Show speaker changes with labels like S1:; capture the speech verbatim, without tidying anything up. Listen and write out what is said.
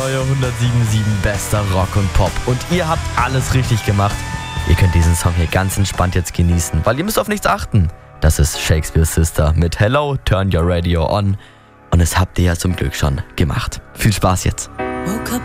S1: neue hundertsieben Komma sieben bester Rock und Pop. Und ihr habt alles richtig gemacht. Ihr könnt diesen Song hier ganz entspannt jetzt genießen, weil ihr müsst auf nichts achten. Das ist Shakespears Sister mit Hello, Turn Your Radio On. Und das habt ihr ja zum Glück schon gemacht. Viel Spaß jetzt.
S2: Woke up